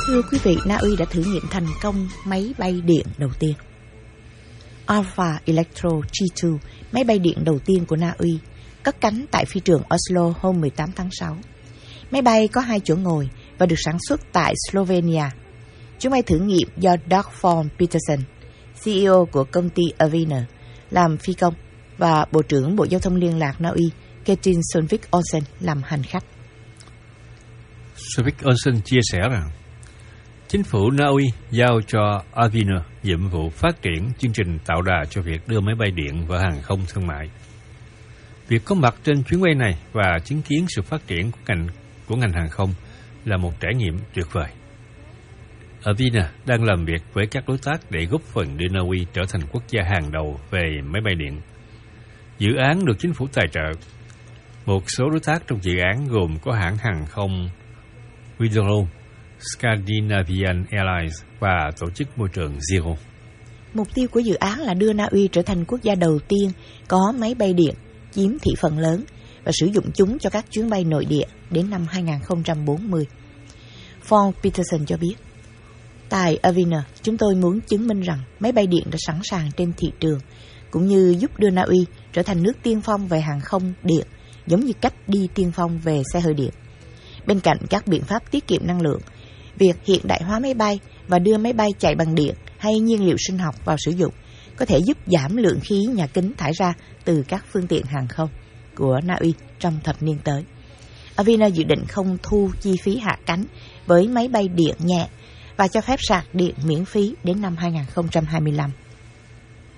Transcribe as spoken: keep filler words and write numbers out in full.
Thưa quý vị, Na Uy đã thử nghiệm thành công máy bay điện đầu tiên. Alpha Electro G hai, máy bay điện đầu tiên của Na Uy, cất cánh tại phi trường Oslo hôm mười tám tháng sáu. Máy bay có hai chỗ ngồi và được sản xuất tại Slovenia. Chuyến bay thử nghiệm do Dag Fogh Petersen, xê e ô của công ty Avina, làm phi công và Bộ trưởng Bộ Giao thông Liên lạc Na Uy Ketil Solvik-Olsen làm hành khách. Solvik-Olsen chia sẻ rằng chính phủ Na Uy giao cho Avina nhiệm vụ phát triển chương trình tạo đà cho việc đưa máy bay điện vào hàng không thương mại. Việc có mặt trên chuyến bay này và chứng kiến sự phát triển của ngành, của ngành hàng không là một trải nghiệm tuyệt vời. Avina đang làm việc với các đối tác để góp phần đưa Na Uy trở thành quốc gia hàng đầu về máy bay điện. Dự án được chính phủ tài trợ. Một số đối tác trong dự án gồm có hãng hàng không Widerøe, Scandinavian Airlines và tổ chức môi trường Zero. Mục tiêu của dự án là đưa Na Uy trở thành quốc gia đầu tiên có máy bay điện chiếm thị phần lớn và sử dụng chúng cho các chuyến bay nội địa đến năm hai không bốn mươi. Fogh Petersen cho biết, tại Avina, chúng tôi muốn chứng minh rằng máy bay điện đã sẵn sàng trên thị trường, cũng như giúp đưa Na Uy trở thành nước tiên phong về hàng không điện, giống như cách đi tiên phong về xe hơi điện. Bên cạnh các biện pháp tiết kiệm năng lượng, việc hiện đại hóa máy bay và đưa máy bay chạy bằng điện hay nhiên liệu sinh học vào sử dụng có thể giúp giảm lượng khí nhà kính thải ra từ các phương tiện hàng không của Na Uy trong thập niên tới. Avina dự định không thu chi phí hạ cánh với máy bay điện nhẹ và cho phép sạc điện miễn phí đến năm hai không hai lăm.